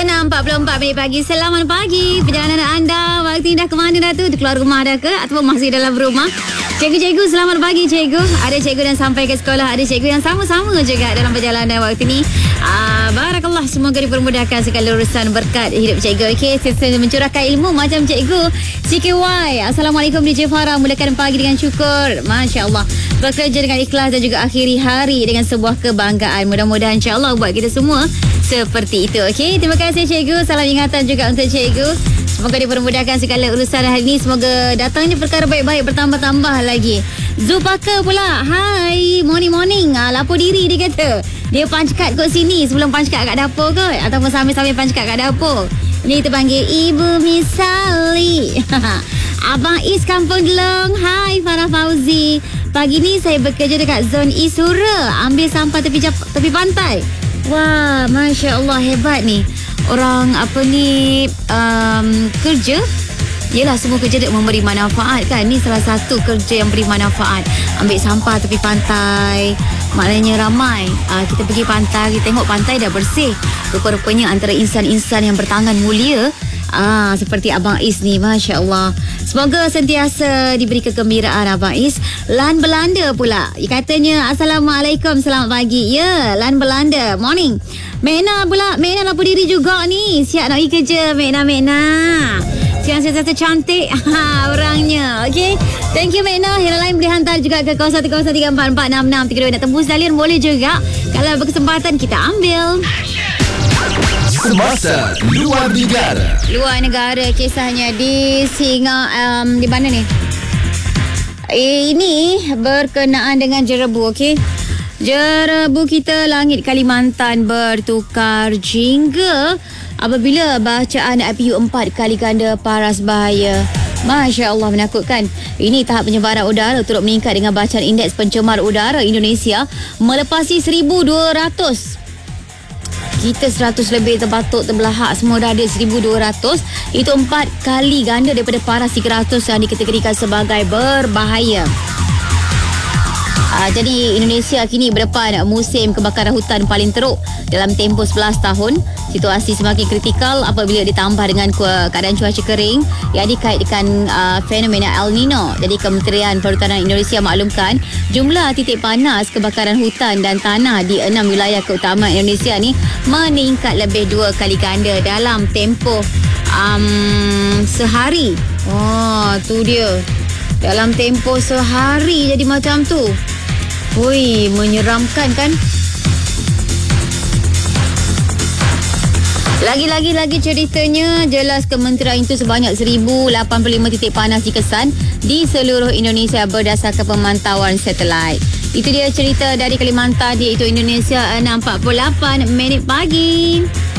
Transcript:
6.44 pagi. Selamat pagi. Perjalanan anda waktu ini dah ke mana dah tu? Keluar rumah dah ke? Ataupun masih dalam rumah? Cikgu-cikgu, selamat pagi cikgu. Ada cikgu yang sampai ke sekolah, ada cikgu yang sama-sama juga dalam perjalanan waktu ni. Barakallah, semoga dipermudahkan segala urusan berkat hidup cikgu. Okey, sesi mencurahkan ilmu macam cikgu CKY. Assalamualaikum DJ Farah. Mulakan pagi dengan syukur. Masya Allah. Bekerja dengan ikhlas dan juga akhiri hari dengan sebuah kebanggaan. Mudah-mudahan insya-Allah buat kita semua seperti itu. Okey, terima kasih cikgu. Salam ingatan juga untuk cikgu. Semoga dipermudahkan segala urusan hari ini. Semoga datangnya perkara baik-baik bertambah-tambah lagi. Zupaka pula. Hai, morning. Lapor diri dia kata. Dia punch card kot sini sebelum punch card kat dapur kot. Ataupun sambil-sambil punch card kat dapur. Ini terpanggil Ibu Misali. Abang Is Kampung Delong. Hai Farah Fauzi. Pagi ni saya bekerja dekat zon Isura. Ambil sampah tepi pantai. Wah, Masya Allah, hebat ni. Orang kerja. Yelah, semua kerja dia memberi manfaat kan. Ni salah satu kerja yang beri manfaat. Ambil sampah tepi pantai. Maknanya ramai. Kita pergi pantai, kita tengok pantai dah bersih. Rupa-rupanya antara insan-insan yang bertangan mulia. Seperti Abang Is ni, Masya Allah. Semoga sentiasa diberi kegembiraan Abang Is. Lan Belanda pula. Katanya, Assalamualaikum, selamat pagi. Ya, Lan Belanda, morning. Mena pula, Mena lapor diri juga ni. Siap nak pergi kerja, Mena. Siang sentiasa cantik orangnya. Okay, thank you Mena. Yang lain boleh hantar juga ke 0113446632. Nak tembus talian boleh juga. Kalau berkesempatan kita ambil. Semasa luar negara. Luar negara, kisahnya di di mana ni? Ini berkenaan dengan jerebu, okey. Jerebu kita langit Kalimantan bertukar jingga apabila bacaan IPU 4 kali ganda paras bahaya. Masya Allah, menakutkan. Ini tahap penyebaran udara turut meningkat dengan bacaan indeks pencemar udara Indonesia melepasi 1,200. Kita 100 lebih terbatuk, terbelahak, semua dah ada 1,200. Itu 4 kali ganda daripada paras 300 yang dikategorikan sebagai berbahaya. Jadi Indonesia kini berdepan musim kebakaran hutan paling teruk dalam tempoh 11 tahun. Situasi semakin kritikal apabila ditambah dengan keadaan cuaca kering yang dikaitkan fenomena El Nino. Jadi Kementerian Perhutanan Indonesia maklumkan jumlah titik panas kebakaran hutan dan tanah di 6 wilayah keutamaan Indonesia ni meningkat lebih 2 kali ganda dalam tempoh sehari. Tu dia. Dalam tempoh sehari jadi macam tu. Ui, menyeramkan kan? Lagi ceritanya, jelas kementerian itu sebanyak 1,085 titik panas dikesan di seluruh Indonesia berdasarkan pemantauan satelit. Itu dia cerita dari Kalimantan, iaitu Indonesia 6.48 minit pagi.